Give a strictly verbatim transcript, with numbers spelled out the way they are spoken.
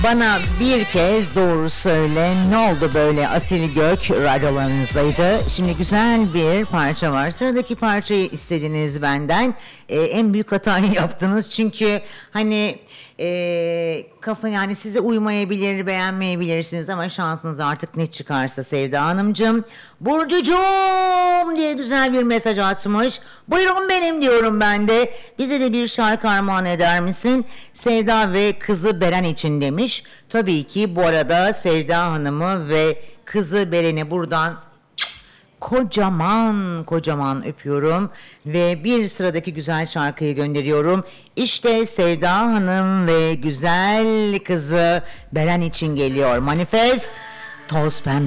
Bana bir kez doğru söyle, ne oldu böyle Asil Gök radyolarınızdaydı. Şimdi güzel bir parça var. Sıradaki parçayı istediniz benden. Ee, en büyük hatayı yaptınız çünkü hani e, kafa yani size uymayabilir, beğenmeyebilirsiniz ama şansınız artık ne çıkarsa Sevda Hanımcığım. Burcucuğum diye güzel bir mesaj atmış. Buyurun benim diyorum ben de. Bize de bir şarkı armağan eder misin? Sevda ve kızı Beren için demiş. Tabii ki bu arada Sevda Hanım'ı ve kızı Beren'i buradan kocaman kocaman öpüyorum ve bir sıradaki güzel şarkıyı gönderiyorum. İşte Sevda Hanım ve güzel kızı Beren için geliyor. Manifest Toz Pembe.